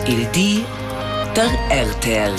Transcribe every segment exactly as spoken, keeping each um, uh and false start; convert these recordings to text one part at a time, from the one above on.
Il di der R T L.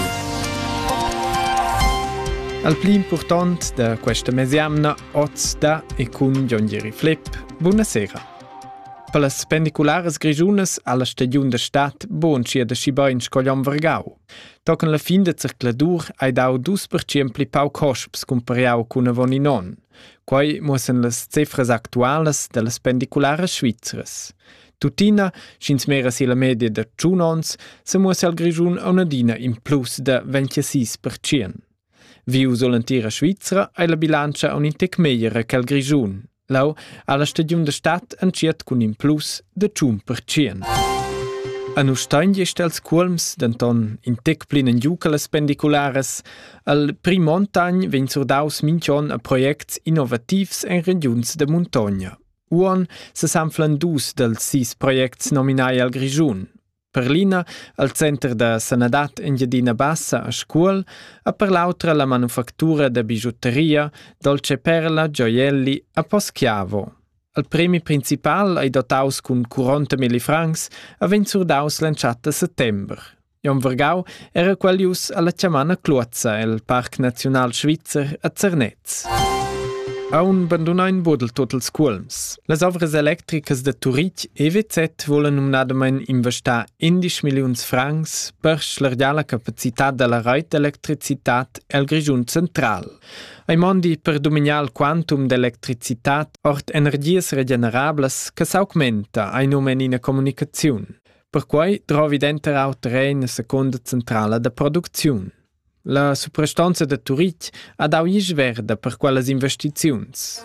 Al pli important da questa mesiamna oz da e cun Giongeri Flip. Buonasera. Per las pendiculares grigiunas alla stagiun de stat bon sia de schibain scogliam vergau. Tocan la fin de circladur ai dau dus per cent pli pau cosps compariau cun avon non. Quai mussen las cifras actualas de las pendiculares svizras. Tutina, schins mera si la media de tschunons, se musse al grigiun a una dina in plus de ventisei per cent. Viu solentira svizra ai la bilancia un intec meiera che al grigiun. Lau, alla stagiun de stat anciet cun in plus de tschun per cent. An ustein gest als culms, denton intec plinen giucalas pendiculares, al prim montagn ven surdaus minchon a projects innovativs en regions de montagna. Uon se sanflan dus dels sis projects nominai al grigiun. Perlina, al center da Sanadat en Giadina Bassa a Scuol, a per l'autra la manufactura de bijutteria, dolce perla, gioielli a Poschiavo. Al premi principal ai dotaus cun quaranta mila francs a ven surdaus lanciat a settember. Jon Vergau era qualius alla Ciamana Cluazza, el Parc National Svizzer a Zernez. Aun bandunain bodel totals culms. Las ovras electricas de Turic E V Z volen numnadamein investar indisch milions francs per slargiar la capacitat de la reit d'electricitat el grigiun central. Ai mondi per dominar il quantum d'electricitat ort energias regenerables che s'augmenta ai nomen in comunicaziun. Per quai trovi denter autere una seconda centrala de produziun. La suprastanza de Turic ha dau isch verda per quelles investiziuns.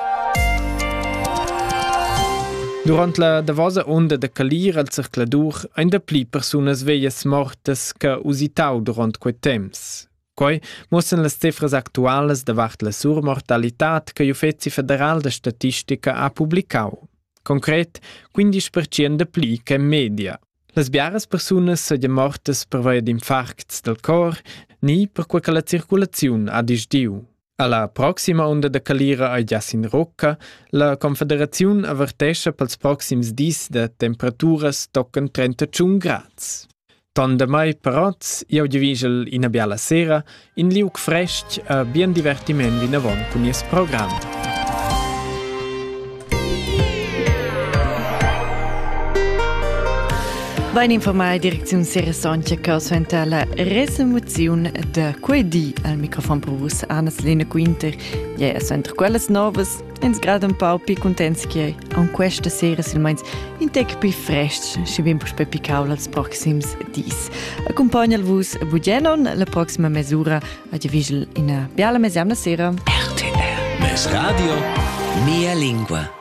Durant la davosa onda de calir al circladur ein de pli persunas veias mortes che usitau durant quei temps. Quai mussen las cifras actualas davart la surmortalitat che l'Uffizi Federal de Statistica ha publicau. Concret, quindisch per cent de pli che media. Las biaras persunas seigien mortes per via d'infarcts del cor, ni per quei che la circulaziun ha disdiu. Alla proxima onda de calira ai già sin rocca, la Confederaziun avertescha pels proxims dis de temperaturas tocan trentacinque grads. Ton de mai paroz, io divigel in a biala sera, in liug fresc a bien divertiment vinavon cun ies program. Vain informare Direziun Sera Soncia che suenta la resumazione de quei di al microfono per vos Anna Selena Quinter. Ja, suenta quelles novas, ens grad un pau pi contents che an questa sera silmeins in tec pi frest, si vim per pepi caula als proxims dis. Accompagna al vos bugenon la proxima mesura a divigel in a biala mesiamna sera. R T L. Mes radio, mia lingua.